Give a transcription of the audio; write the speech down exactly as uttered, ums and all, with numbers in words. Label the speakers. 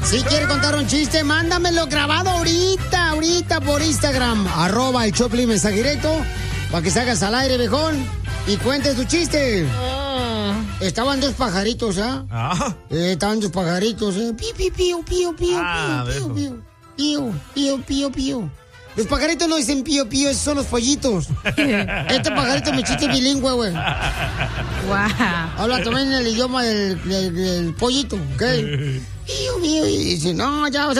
Speaker 1: Si quieres contar un chiste, mándamelo grabado ahorita, ahorita por Instagram. Arroba el Choplin mensaje directo. Para que salgas al aire, viejón. Y cuentes tu chiste. Oh. Estaban dos pajaritos, ¿ah? ¿eh? Ah. Eh, estaban dos pajaritos, ¿eh? Pío, pío, pío, pío, pío, ah, pío, pío, pío, pío, pío, pío. Los pajaritos no dicen pío, pío, esos son los pollitos. Este pajarito me chiste bilingüe, güey. Wow. Habla también en el idioma del, del, del pollito, ¿ok? Pío, pío, y dice, no, ya, o sea,